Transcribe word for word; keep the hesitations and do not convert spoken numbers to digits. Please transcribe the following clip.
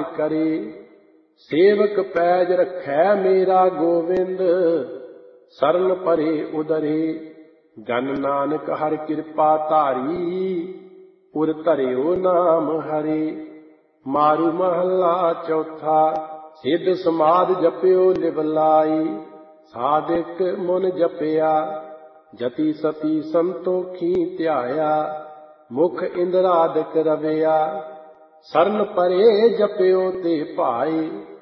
करे। सेवक पैज रखै मेरा गोविंद, सरन परे उदरे। जन नानक हर कृपा धारी, उर धरियो नाम हरे। मारू महला चौथा। सिद्ध समाध जपियो लिव लाई, साधिक मुन जपिया। जति सती संतोखी ध्याया, मुख इंद्रादिक रविया। सरन परे जपियो ते भाई,